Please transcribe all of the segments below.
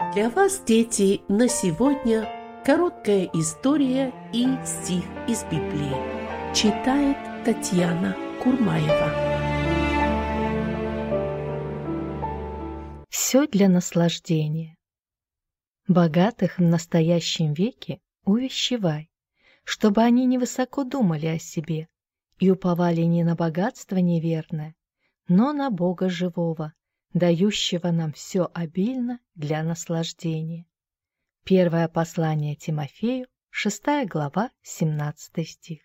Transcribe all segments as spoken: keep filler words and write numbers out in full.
Для вас, дети, на сегодня короткая история и стих из Библии. Читает Татьяна Курмаева. Все для наслаждения. Богатых в настоящем веке увещевай, чтобы они невысоко думали о себе и уповали не на богатство неверное, но на Бога живого, дающего нам все обильно для наслаждения. Первое послание Тимофею, шестая глава, семнадцатый стих.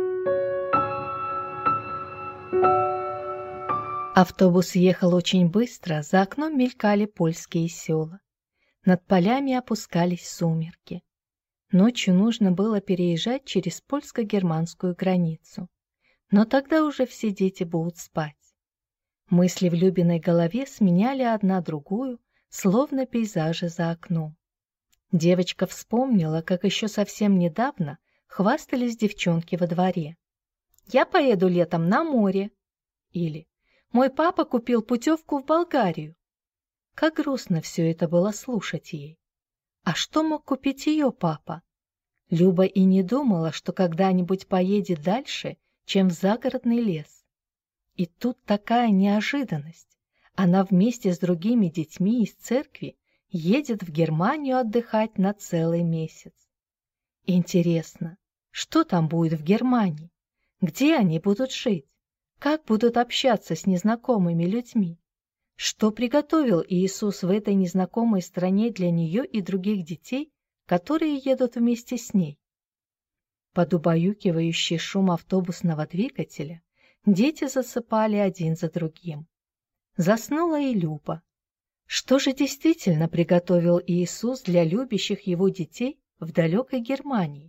Автобус ехал очень быстро, за окном мелькали польские села. Над полями опускались сумерки. Ночью нужно было переезжать через польско-германскую границу. Но тогда уже все дети будут спать. Мысли в Любиной голове сменяли одна другую, словно пейзажи за окном. Девочка вспомнила, как еще совсем недавно хвастались девчонки во дворе. «Я поеду летом на море». Или «Мой папа купил путевку в Болгарию». Как грустно все это было слушать ей. А что мог купить ее папа? Люба и не думала, что когда-нибудь поедет дальше, чем в загородный лес. И тут такая неожиданность. Она вместе с другими детьми из церкви едет в Германию отдыхать на целый месяц. Интересно, что там будет в Германии? Где они будут жить? Как будут общаться с незнакомыми людьми? Что приготовил Иисус в этой незнакомой стране для нее и других детей, которые едут вместе с ней? Под убаюкивающий шум автобусного двигателя дети засыпали один за другим. Заснула и Люба. Что же действительно приготовил Иисус для любящих его детей в далекой Германии?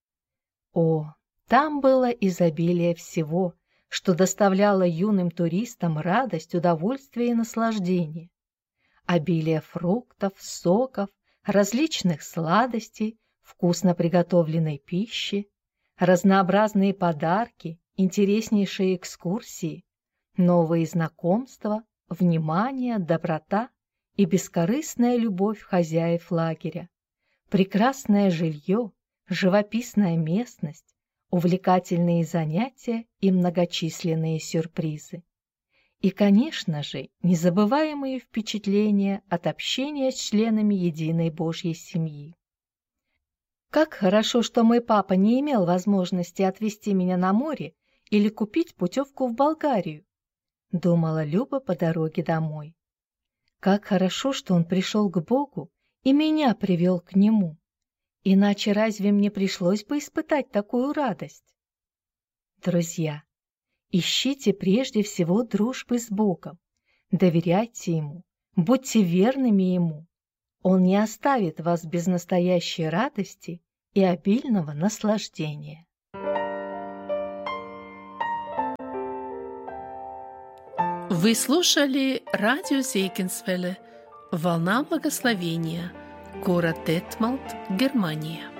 О, там было изобилие всего, что доставляло юным туристам радость, удовольствие и наслаждение. Обилие фруктов, соков, различных сладостей, вкусно приготовленной пищи, разнообразные подарки, интереснейшие экскурсии, новые знакомства, внимание, доброта и бескорыстная любовь хозяев лагеря, прекрасное жилье, живописная местность, увлекательные занятия и многочисленные сюрпризы. И, конечно же, незабываемые впечатления от общения с членами единой Божьей семьи. Как хорошо, что мой папа не имел возможности отвезти меня на море или купить путевку в Болгарию, думала Люба по дороге домой. Как хорошо, что он пришел к Богу и меня привел к Нему. Иначе разве мне пришлось бы испытать такую радость? Друзья, ищите прежде всего дружбы с Богом, доверяйте Ему, будьте верными Ему. Он не оставит вас без настоящей радости и обильного наслаждения. Вы слушали радио Зегенсвелле «Волна благословения», город Детмалт, Германия.